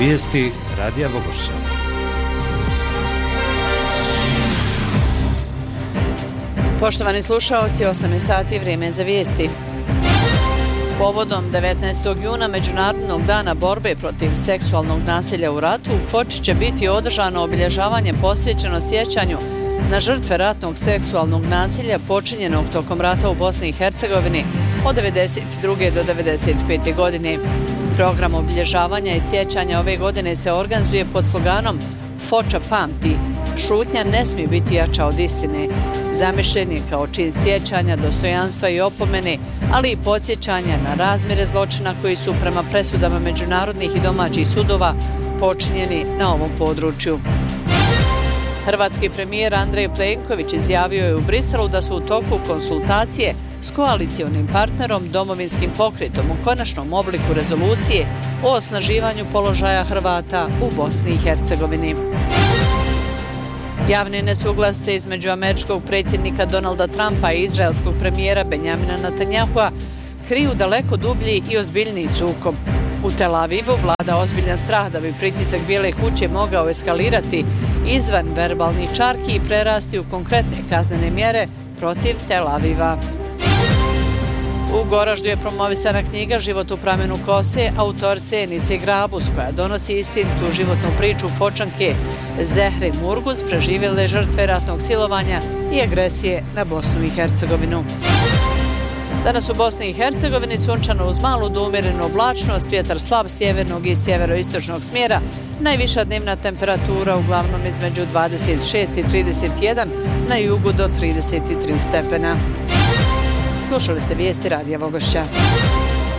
Vijesti Radija Vogošća. Poštovani slušaoci, 8 sati, vrijeme za vijesti. Povodom 19. juna Međunarodnog dana borbe protiv seksualnog nasilja u ratu, u Foči će biti održano obilježavanje posvećeno sjećanju na žrtve ratnog seksualnog nasilja počinjenog tokom rata u Bosni i Hercegovini od 1992. do 1995. godine. Program obilježavanja i sjećanja ove godine se organizuje pod sloganom Foča pamti, šutnja ne smije biti jača od istine. Zamišljen je kao čin sjećanja, dostojanstva i opomene, ali i podsjećanja na razmjere zločina koji su prema presudama međunarodnih i domaćih sudova počinjeni na ovom području. Hrvatski premijer Andrej Plenković izjavio je u Briselu da su u toku konsultacije s koalicionim partnerom Domovinskim pokretom u konačnom obliku rezolucije o osnaživanju položaja Hrvata u Bosni i Hercegovini. Javne nesuglasice između američkog predsjednika Donalda Trumpa i izraelskog premijera Benjamina Netanyahua kriju daleko dublji i ozbiljniji sukob. U Tel Avivu vlada ozbiljan strah da bi pritisak Bijele kuće mogao eskalirati izvan verbalnih čarki i prerasti u konkretne kaznene mjere protiv Tel Aviva. U Goraždu je promovisana knjiga Život u pramenu kose autorice Enise Grabus, koja donosi istinitu životnu priču Fočanke Zehre Murguz, preživjele žrtve ratnog silovanja i agresije na Bosnu i Hercegovinu. Danas u Bosni i Hercegovini sunčano uz malu do umjerenu oblačnost, vjetar slab sjevernog i sjeveroistočnog smjera, najviša dnevna temperatura uglavnom između 26 i 31, na jugu do 33 stepena. Slušali ste vijesti Radija Vogošća.